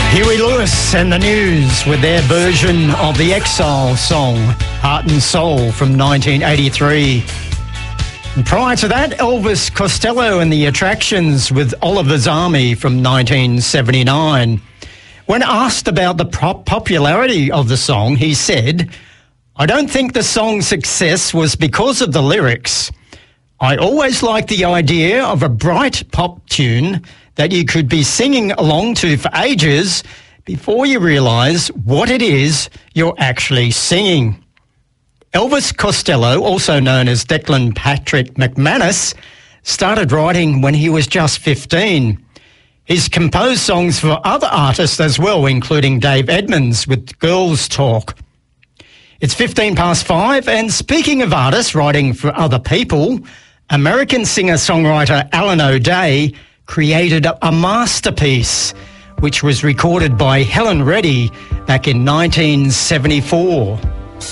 Huey Lewis and the News with their version of the Exile song, Heart and Soul, from 1983. And prior to that, Elvis Costello and the Attractions with Oliver's Army from 1979. When asked about the popularity of the song, he said, "I don't think the song's success was because of the lyrics. I always liked the idea of a bright pop tune that you could be singing along to for ages before you realise what it is you're actually singing." Elvis Costello, also known as Declan Patrick McManus, started writing when he was just 15. He's composed songs for other artists as well, including Dave Edmunds with Girls Talk. It's 5:15, and speaking of artists writing for other people, American singer-songwriter Alan O'Day created a masterpiece, which was recorded by Helen Reddy back in 1974.